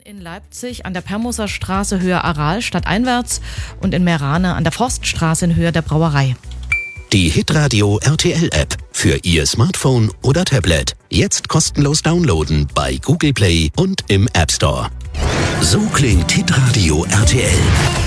In Leipzig an der Permoser Straße Höhe Aral stadteinwärts und in Meerane an der Forststraße in Höhe der Brauerei. Die Hitradio RTL App für Ihr Smartphone oder Tablet. Jetzt kostenlos downloaden bei Google Play und im App Store. So klingt Hitradio RTL.